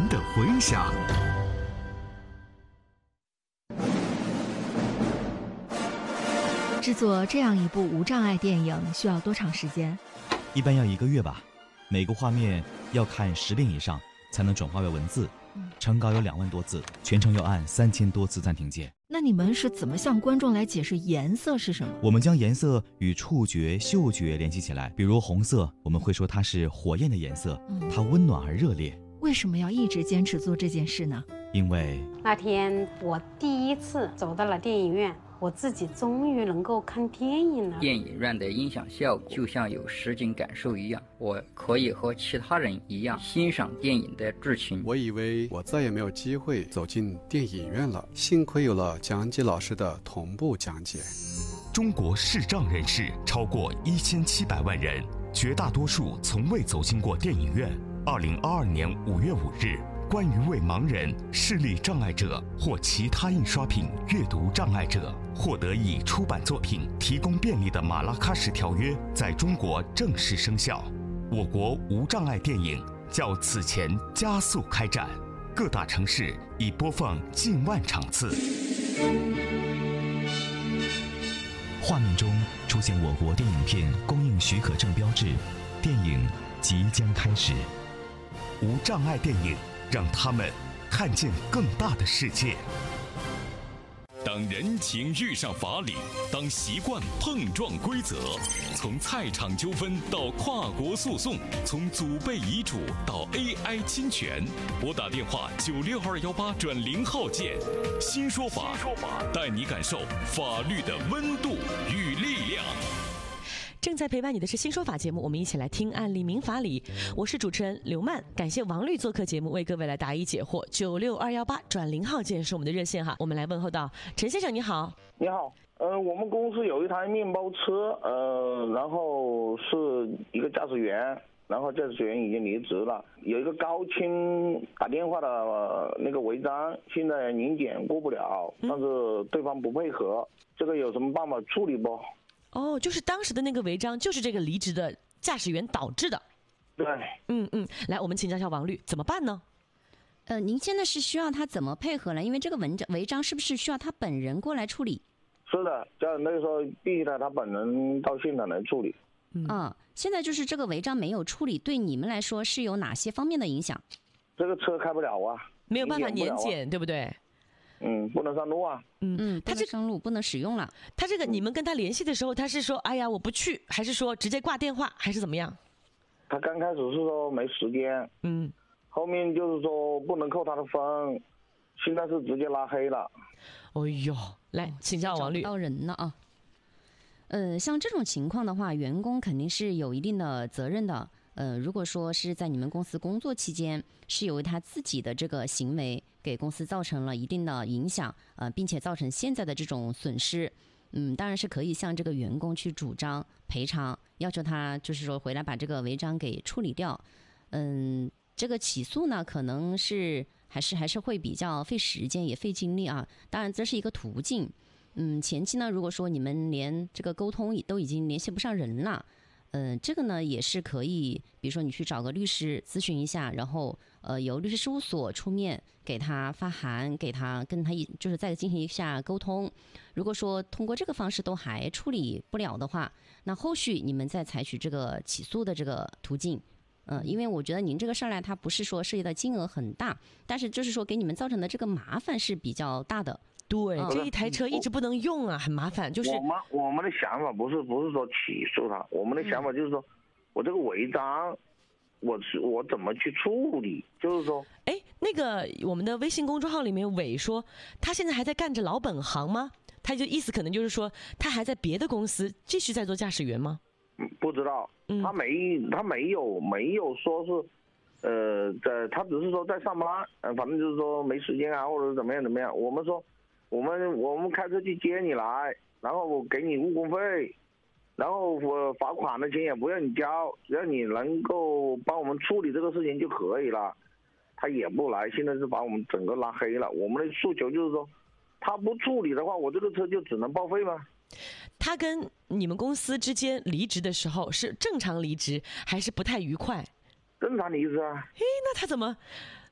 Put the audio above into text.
的回响。 制作这样一部无障碍电影需要多长时间？ 一般要1个月吧，每个画面要看10遍以上才能转化为文字，成稿有2万多字，全程要按3000多次暂停键。 那你们是怎么向观众来解释颜色是什么？ 我们将颜色与触觉、嗅觉联系起来，比如红色，我们会说它是火焰的颜色，它温暖而热烈。 为什么要一直坚持做这件事呢？ 因为那天我第一次走到了电影院，我自己终于能够看电影了。 电影院的音响效果就像有实景感受一样，我可以和其他人一样欣赏电影的剧情。 我以为我再也没有机会走进电影院了，幸亏有了讲解老师的同步讲解。 中国视障人士超过1700万人，绝大多数从未走进过电影院。2022年5月5日，关于为盲人、视力障碍者或其他印刷品阅读障碍者获得以出版作品提供便利的马拉喀什条约在中国正式生效。我国无障碍电影较此前加速开展，各大城市已播放近万场次。 画面中出现我国电影片供应许可证标志，电影即将开始。 无障碍电影让他们看见更大的世界。当人情遇上法理，当习惯碰撞规则，从菜场纠纷到跨国诉讼，从祖辈遗嘱到 AI 侵权，拨打电话96218转0号键，新说法带你感受法律的温度与力量。 正在陪伴你的是新说法节目，我们一起来听案例明法理。我是主持人刘曼，感谢王律做客节目，为各位来答疑解惑。96218转0号键是我们的热线哈，我们来问候到陈先生，你好。 你好，我们公司有一台面包车，然后是一个驾驶员，然后驾驶员已经离职了，有一个高清打电话的那个违章，现在年检过不了，但是对方不配合，这个有什么办法处理不？ 哦，就是当时的那个违章，就是这个离职的驾驶员导致的。 对。 来，我们请教一下王律，怎么办呢？ 您现在是需要他怎么配合呢？因为这个违章是不是需要他本人过来处理？ 是的，那个时候必须他本人到现场来处理。 现在就是这个违章没有处理，对你们来说是有哪些方面的影响？ 这个车开不了啊， 没有办法年检，对不对？ 不能上路啊。 他这上路不能使用了。 他这个你们跟他联系的时候，他是说哎呀我不去，还是说直接挂电话，还是怎么样？ 他刚开始是说没时间，后面就是说不能扣他的分，现在是直接拉黑了。 哎呦，来请教王律。 找不到人了啊。像这种情况的话，员工肯定是有一定的责任的。如果说是在你们公司工作期间，是由于他自己的这个行为给公司造成了一定的影响，并且造成现在的这种损失，当然是可以向这个员工去主张赔偿，要求他就是说回来把这个违章给处理掉。这个起诉呢，可能是还是会比较费时间也费精力啊。当然这是一个途径。前期呢，如果说你们连这个沟通都已经联系不上人了。这个呢也是可以，比如说你去找个律师咨询一下，然后由律师事务所出面给他发函，跟他就是再进行一下沟通。如果说通过这个方式都还处理不了的话，那后续你们再采取这个起诉的这个途径。因为我觉得您这个事儿呢，它不是说涉及的金额很大，但是就是说给你们造成的这个麻烦是比较大的。 对，这一台车一直不能用啊，很麻烦。就是我们的想法不是说起诉他，我们的想法就是说，我这个违章，我怎么去处理？就是说， 那个我们的微信公众号里面伟说，他现在还在干着老本行吗？他就意思可能就是说，他还在别的公司继续在做驾驶员吗？ 不知道，他没有说是，他只是说在上班，反正就是说没时间啊，或者是怎么样。我们说。我们开车去接你来，然后我给你误工费，然后我罚款的钱也不要你交，只要你能够帮我们处理这个事情就可以了。他也不来，现在是把我们整个拉黑了。我们的诉求就是说，他不处理的话，我这个车就只能报废吗？ 他跟你们公司之间离职的时候是正常离职，还是不太愉快？ 正常离职啊。 那他怎么